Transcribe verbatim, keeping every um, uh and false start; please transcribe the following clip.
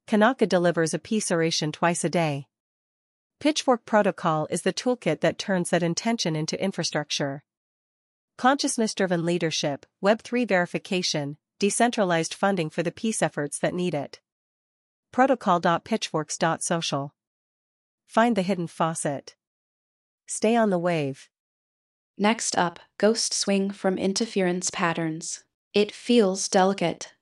Kanaka delivers a peace oration twice a day. Pitchfork Protocol is the toolkit that turns that intention into infrastructure. Consciousness-driven leadership, Web three verification, decentralized funding for the peace efforts that need it. protocol dot pitchforks dot social. Find the hidden faucet. Stay on the wave. Next up, ghost swing from interference patterns. It feels delicate,